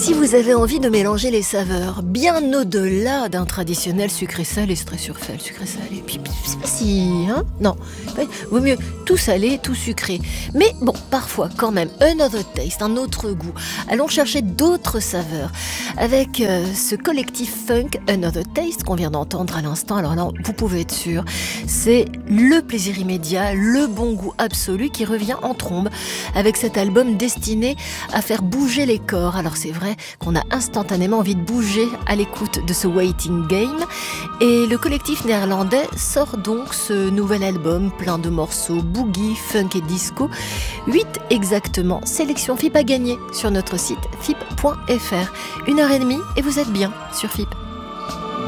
Si vous avez envie de mélanger les saveurs, bien au-delà d'un traditionnel sucré-salé, c'est très surfait le sucré-salé, puis c'est pas si... Hein non, vaut mieux tout salé, tout sucré. Mais bon, parfois quand même, another taste, un autre goût. Allons chercher d'autres saveurs avec ce collectif funk Another Taste qu'on vient d'entendre à l'instant. Alors là, vous pouvez être sûr, c'est le plaisir immédiat, le bon goût absolu qui revient en trombe avec cet album destiné à faire bouger les corps. Alors c'est vrai qu'on a instantanément envie de bouger à l'écoute de ce Waiting Game. Et le collectif néerlandais sort donc ce nouvel album plein de morceaux boogie, funk et disco. 8 exactement. Sélection FIP à gagner sur notre site fip.fr. 1h30 et vous êtes bien sur FIP.